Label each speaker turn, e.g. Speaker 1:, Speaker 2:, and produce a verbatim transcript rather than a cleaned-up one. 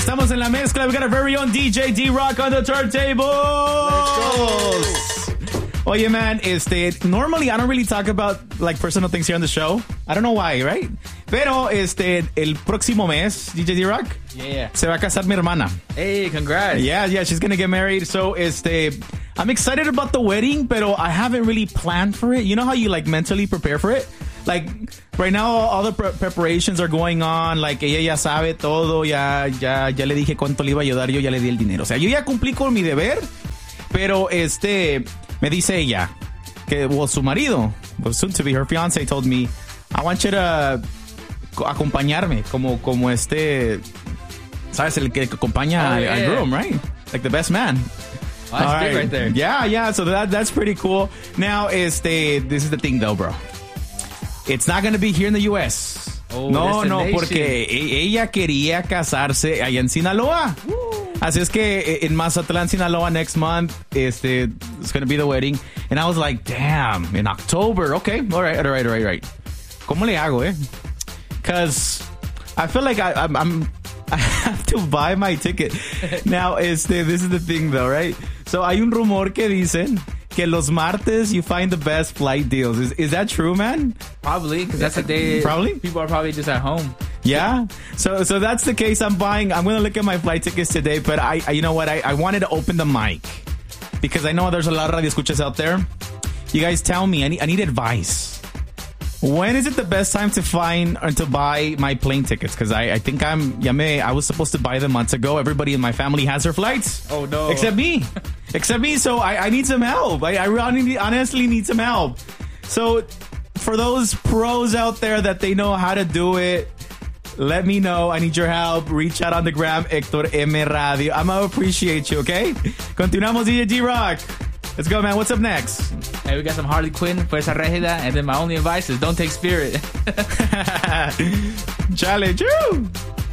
Speaker 1: Estamos en la mezcla. We got our very own D J D-Rock on the turntable. Oye, man, este, normally I don't really talk about like personal things here on the show. I don't know why, right? Pero este, el próximo mes, D J D-Rock,
Speaker 2: yeah, yeah.
Speaker 1: se va a casar mi hermana.
Speaker 2: Hey, congrats.
Speaker 1: Yeah, yeah, she's gonna get married. So, este, I'm excited about the wedding, pero I haven't really planned for it. You know how you like mentally prepare for it? Like, right now, all the pre- preparations are going on. Like, ella ya sabe todo. Ya, ya, ya le dije cuánto le iba a ayudar. Yo ya le di el dinero. O sea, yo ya cumplí con mi deber. Pero, este, me dice ella que, well, su marido, well, soon to be her fiance, told me, I want you to acompañarme como, como este, ¿sabes? El que acompaña
Speaker 2: oh, yeah,
Speaker 1: al
Speaker 2: yeah.
Speaker 1: groom, right? Like the best man.
Speaker 2: Oh, that's
Speaker 1: all
Speaker 2: big
Speaker 1: right.
Speaker 2: right there.
Speaker 1: Yeah, yeah. So that that's pretty cool. Now, este, this is the thing though, bro. It's not going to be here in the U S.
Speaker 2: Oh,
Speaker 1: no, no,
Speaker 2: destination.
Speaker 1: porque ella quería casarse allá en Sinaloa. Woo. Así es que in Mazatlán, Sinaloa, next month, este, it's going to be the wedding. And I was like, damn, in October. Okay, all right, all right, all right, all right. ¿Cómo le hago, eh? Because I feel like I, I'm, I'm, I have to buy my ticket. Now, este, this is the thing though, right? So hay un rumor que dicen que los martes you find the best flight deals. Is, is that true, man?
Speaker 2: Probably, because that's the day
Speaker 1: probably?
Speaker 2: people are probably just at home.
Speaker 1: Yeah. So so that's the case. I'm buying. I'm going to look at my flight tickets today. But I, I you know what? I, I wanted to open the mic because I know there's a lot of radio escuchas out there. You guys tell me. I need, I need advice. When is it the best time to find or to buy my plane tickets? Because I, I think I'm, ya me, I was supposed to buy them months ago. Everybody in my family has their flights.
Speaker 2: Oh, no.
Speaker 1: Except me. Except me. So I, I need some help. I, I really, honestly need some help. So for those pros out there that they know how to do it, let me know. I need your help. Reach out on the gram, Héctor M. Radio. I'm going to appreciate you, okay? Continuamos, D J D-Rock. Let's go, man. What's up next?
Speaker 2: Hey, we got some Harley Quinn, Fuerza Régida, and then my only advice is don't take Spirit.
Speaker 1: Chale, choo!